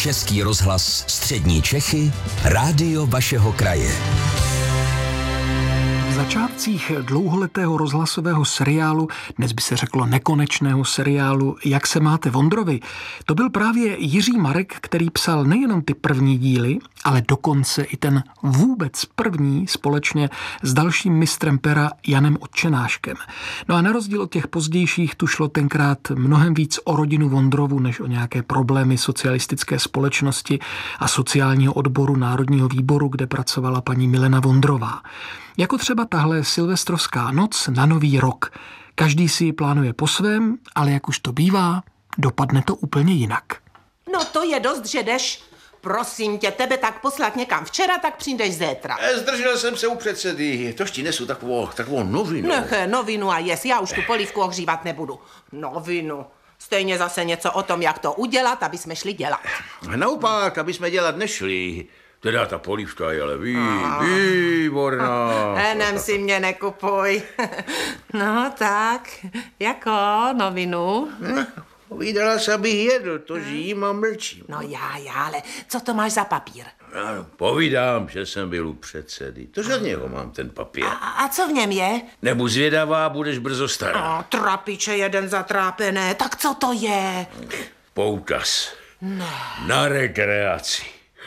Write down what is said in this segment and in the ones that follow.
Český rozhlas Střední Čechy, rádio vašeho kraje. V začátcích dlouholetého rozhlasového seriálu, dnes by se řeklo nekonečného seriálu Jak se máte, Vondrovi, to byl právě Jiří Marek, který psal nejenom ty první díly, ale dokonce i ten vůbec první společně s dalším mistrem pera Janem Odčenáškem. No a na rozdíl od těch pozdějších tu šlo tenkrát mnohem víc o rodinu Vondrovu, než o nějaké problémy socialistické společnosti a sociálního odboru Národního výboru, kde pracovala paní Milena Vondrová. Jako třeba tahle silvestrovská noc na Nový rok. Každý si ji plánuje po svém, ale jak už to bývá, dopadne to úplně jinak. No to je dost, že jdeš. Prosím tě, tebe tak poslat někam včera, tak přijdeš zítra. Zdržel jsem se u předsedy, tož ti nesu takovou novinu. Nech, novinu a jes, já už tu polívku ohřívat nebudu. Novinu. Stejně zase něco o tom, jak to udělat, aby jsme šli dělat. Naopak, aby jsme dělat nešli. Teda ta polívka je ale výborná. Enem si mě nekupuj. No tak, jako novinu? Povídala se, abych jedl, to žijím a mlčím. No já, ale co to máš za papír? Povídám, že jsem byl u předsedy. To od něho mám ten papír. A co v něm je? Nebuď zvědavá, budeš brzo stará. Trapiče jeden zatrápené, tak co to je? Poukaz. Na rekreaci.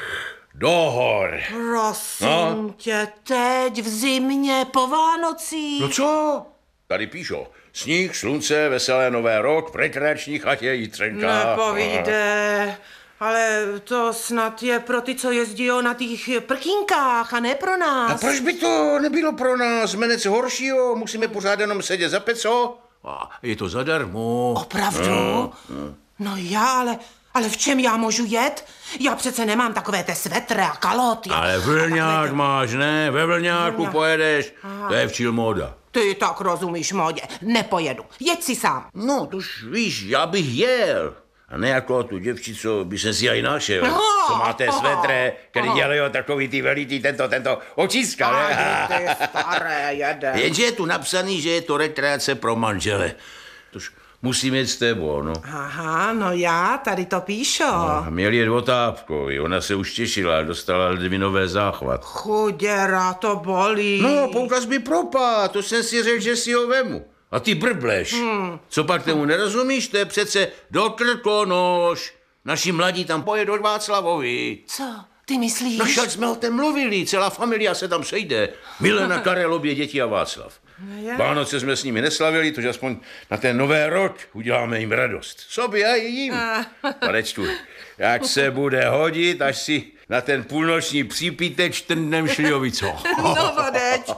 Do hor. Prosím tě, teď v zimě, po Vánocích. No co? Tady píšou. Sníh, slunce, veselé nové rok, v rekreační chatě Jitřenka. Nepovíde. Ale to snad je pro ty, co jezdí na těch prkínkách a ne pro nás. A proč by to nebylo pro nás? Menec horšího, musíme pořád jenom sedět za peco. A je to zadarmo. Opravdu? No já, ale v čem já můžu jet? Já přece nemám takové té svetry a kalhoty. Ale vlňák máš, ne? Ve vlňáku pojedeš. To je včil móda. Ty tak rozumíš modě. Nepojedu. Jeď si sám. No, tož víš, já bych jel. A ne jako tu děvčico by se si aj našel. Co má té svetre, který dělají takový ty veliký, tento očiska, ne? Ty staré jeden. Jenže je tu napsaný, že je to rekreace pro manžele. Tož musím jít s tebou, no. Aha, no já, tady to píšu. No, měl jet Otápkovi, ona se už těšila, dostala ledvinové záchvat. Chuděra, to bolí. No, poukaz by propad, to jsem si řekl, že si ho vemu. A ty brbleš. Co pak tomu nerozumíš, to je přece do Krkonoš. Naši mladí tam pojedou od Václavovi. Co? Ty myslíš? No však jsme o tom mluvili, celá familia se tam sejde. Milena, Karel, obě děti a Václav. Vánoce jsme s nimi neslavili, tož aspoň na ten nový rok uděláme jim radost. Sobě a jim. Panečtu, jak se bude hodit, až si na ten půlnoční přípitek štrndnem šlijovico. No vodeč.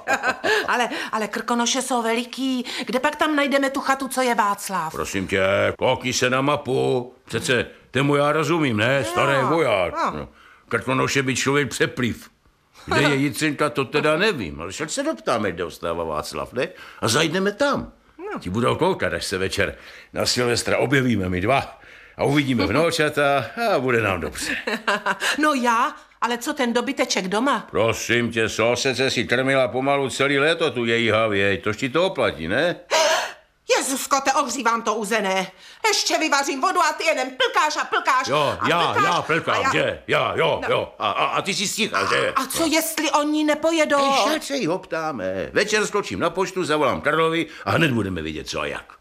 ale Krkonoše jsou veliký. Kde pak tam najdeme tu chatu, co je Václav? Prosím tě, koukni se na mapu. Přece tému já rozumím, ne? Starý voják. No. Krkonoše by člověk přepliv. Kde je Jitřenka, to teda nevím, ale však se doptáme, kde ostává Václav, ne? A zajdeme tam. Ti budou koukat, až se večer na Silvestra objevíme my dva a uvidíme vnoučata a bude nám dobře. No já, ale co ten dobyteček doma? Prosím tě, sosece si krmila pomalu celý léto tu její havě, tož ti to oplatí, ne? Jezusko, te ohřívám to uzené. Ještě vyvařím vodu a ty jeden plkáš a plkáš. Jo, já plkám, že? Jo. A ty si stichal, že? A co jestli oni nepojedou? Ještě se jí optáme. Večer skočím na poštu, zavolám Karlovi a hned budeme vidět, co a jak.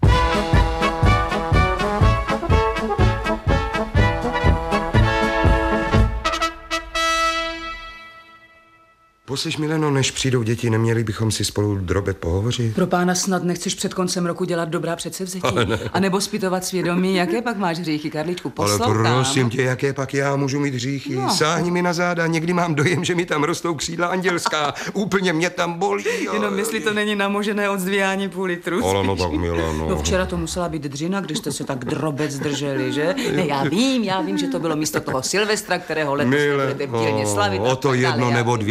Poslyš, Mileno, než přijdou děti, neměli bychom si spolu drobet pohovořit? Pro pána snad nechceš před koncem roku dělat dobrá předsevzetí? A nebo zpytovat svědomí, jaké pak máš hříchy, Karličku, poslouchám. Ale prosím tě, jaké pak já můžu mít hříchy? No. Sáhni mi na záda, někdy mám dojem, že mi tam rostou křídla andělská. Úplně mě tam bolí. Jenom jestli to není namožené od zdvíhání půl litru. Ale no tak, Milano. No včera to musela být dřina, když jste se tak drobec zdrželi, že? Ne, já vím, že to bylo místo toho Silvestra, kterého letos budete v dílně slavit. O to jedno nebo dvě piva.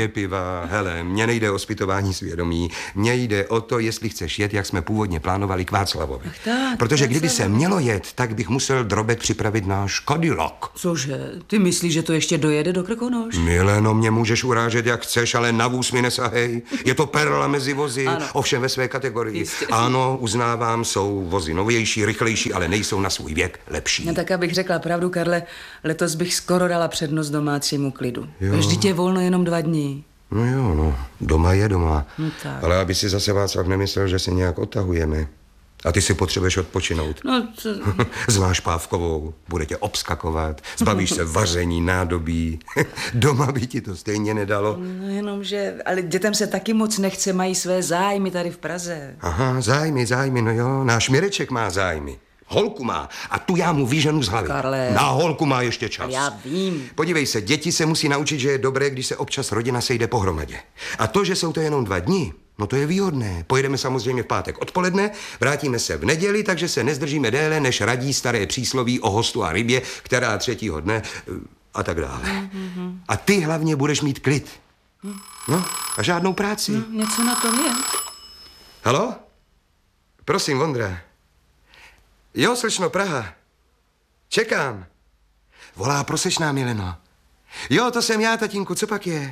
hele, mně nejde o zpytování svědomí. Mně jde o to, jestli chceš jet, jak jsme původně plánovali k Václavovi. Tak, protože kdyby se mělo jet, tak bych musel Drobek připravit náš Cadillac. Cože? Ty myslíš, že to ještě dojede do Krkonoš? Mileno, mě můžeš urážet, jak chceš, ale na vůz mi nesahej. Je to perla mezi vozy, ano. Ovšem ve své kategorii. Jistě. Ano, uznávám, jsou vozy novější, rychlejší, ale nejsou na svůj věk lepší. No tak abych řekla pravdu, Karle, letos bych skoro dala přednost domácímu klidu. Jo. Vždyť je volno jenom 2 dny. No jo, no, doma je doma. No tak. Ale aby si zase Václav nemyslel, že se nějak otahujeme. A ty si potřebuješ odpočinout. No to... Zváš Pávkovou, bude tě obskakovat, zbavíš se vaření, nádobí. Doma by ti to stejně nedalo. No jenom, že... Ale dětem se taky moc nechce, mají své zájmy tady v Praze. Aha, zájmy, no jo, náš Mireček má zájmy. Holku má a tu já mu vyženu z hlavy. Karle. Na holku má ještě čas. Já vím. Podívej se, děti se musí naučit, že je dobré, když se občas rodina sejde pohromadě. A to, že jsou to jenom 2 dny, no to je výhodné. Pojedeme samozřejmě v pátek odpoledne, vrátíme se v neděli, takže se nezdržíme déle, než radí staré přísloví o hostu a rybě, která 3. dne a tak dále. A ty hlavně budeš mít klid. No, a žádnou práci. No, něco na tom je. Haló? Prosím, Vondra. Jo, slečno, Praha. Čekám. Volá prosečná, Mileno. Jo, to jsem já, tatínku, co pak je?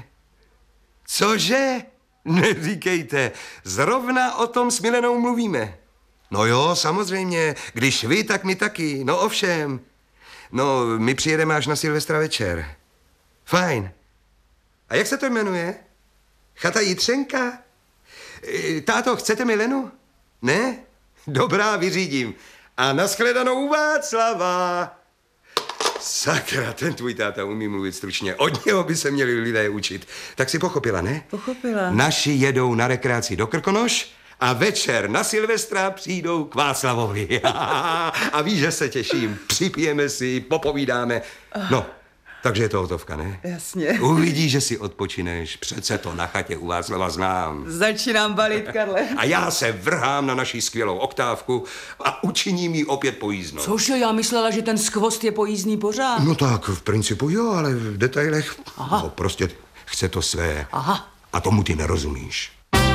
Cože? Neříkejte, zrovna o tom s Milenou mluvíme. No jo, samozřejmě, když vy, tak my taky, no ovšem. No, my přijedeme až na Silvestra večer. Fajn. A jak se to jmenuje? Chata Jitřenka? Táto, chcete Milenu? Ne? Dobrá, vyřídím. A nashledanou u Václava. Sakra, ten tvůj táta umí mluvit stručně. Od něho by se měli lidé učit. Tak si pochopila, ne? Pochopila. Naši jedou na rekreaci do Krkonoš a večer na Silvestra přijdou k Václavovi. A víš, že se těším. Připijeme si, popovídáme. No, takže je to hotovka, ne? Jasně. Uvidíš, že si odpočineš. Přece to na chatě u Václava znám. Začínám balit, Karle. A já se vrhám na naši skvělou oktávku a učiním jí opět pojízdnou. Cože, já myslela, že ten skvost je pojízdný pořád. No tak, v principu jo, ale v detailech... Aha. No prostě chce to své. Aha. A tomu ty nerozumíš.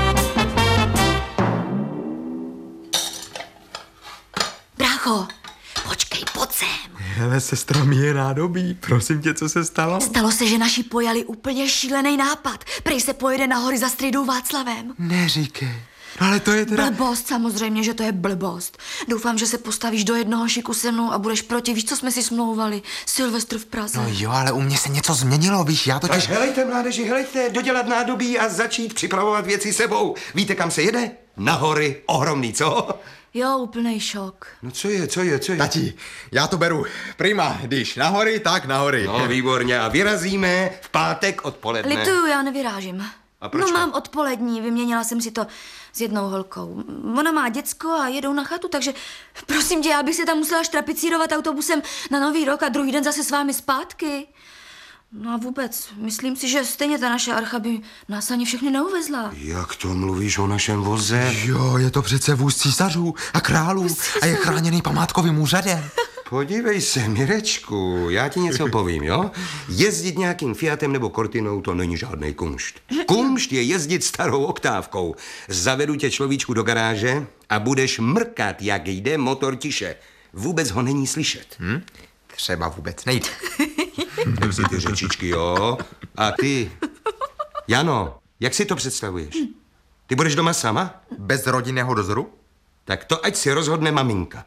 Brácho, počkej, pojď sem. Hele, sestra, mi je nádobí. Prosím tě, co se stalo? Stalo se, že naši pojali úplně šílený nápad. Prej se pojede na hory za strejdou Václavem. Neříkej. No ale to je teda... Blbost, samozřejmě, že to je blbost. Doufám, že se postavíš do jednoho šiku se mnou a budeš proti. Víš, co jsme si smlouvali? Silvestr v Praze. No jo, ale u mě se něco změnilo, víš, já Tak totiž... helejte, mládeži, helejte, dodělat nádobí a začít připravovat věci sebou. Víte, kam se jede? Na hory, ohromný, co? Jo, úplnej šok. No co je? Tati, já to beru. Prima, když na hory, tak na hory. No, výborně, a vyrazíme v pátek odpoledne. Lituju, já nevyrážím. A proč No to? mám odpolední, vyměnila jsem si to s jednou holkou. Ona má děcko a jedou na chatu, takže prosím tě, já bych se tam musela štrapicírovat autobusem na Nový rok a druhý den zase s vámi zpátky. No a vůbec, myslím si, že stejně ta naše archa by nás ani všechny neuvezla. Jak to mluvíš o našem voze? Jo, je to přece vůz císařů a králů a je chráněný památkovým úřadem. Podívej se, Mirečku, já ti něco povím, jo? Jezdit nějakým Fiatem nebo Cortinou, to není žádnej kumšt. Kumšt je jezdit starou oktávkou. Zavedu tě, človíčku, do garáže a budeš mrkat, jak jde motor tiše. Vůbec ho není slyšet. Třeba vůbec nejde. Tak si ty řečičky, jo? A ty, Jano, jak si to představuješ? Ty budeš doma sama? Bez rodinného dozoru? Tak to ať si rozhodne maminka.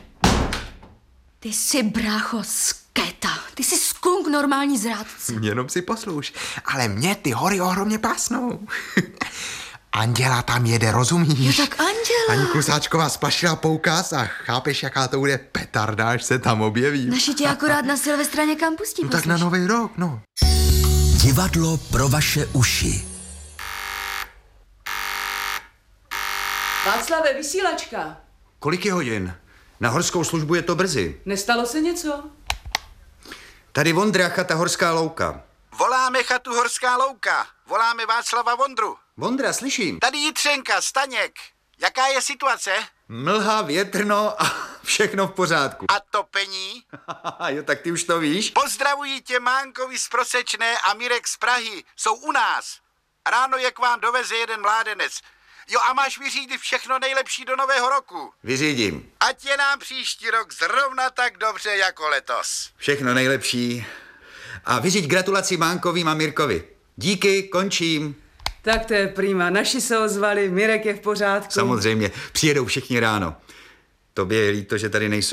Ty jsi, brácho, sketa. Ty jsi skunk normální zrádce. Jenom si posluš. Ale mě ty hory ohromně pásnou. Anděla tam jede, rozumíš? Jo, tak Anděla. Paní Klusáčková splašila poukaz a chápeš, jaká to bude petarda, až se tam objeví. Naši tě akorát na Silvestra někam pustí, No tak na Nový rok, no. Divadlo pro vaše uši. Václave, vysílačka. Kolik je hodin? Na horskou službu je to brzy. Nestalo se něco? Tady Vondra, chata Horská louka. Voláme chatu Horská louka. Voláme Václava Vondru. Vondra, slyším. Tady Jitřenka, Staněk. Jaká je situace? Mlha, větrno a všechno v pořádku. A topení? Jo, tak ty už to víš? Pozdravují tě Mánkovi z Prosečné a Mirek z Prahy. Jsou u nás. Ráno je k vám doveze jeden mládenec. Jo, a máš vyřídit všechno nejlepší do nového roku. Vyřídím. Ať je nám příští rok zrovna tak dobře jako letos. Všechno nejlepší. A vyříď gratulaci Mánkovým a Mirkovi. Díky, končím. Tak to je prima. Naši se ozvali, Mirek je v pořádku. Samozřejmě, přijedou všichni ráno. Tobě je líto, že tady nejsou.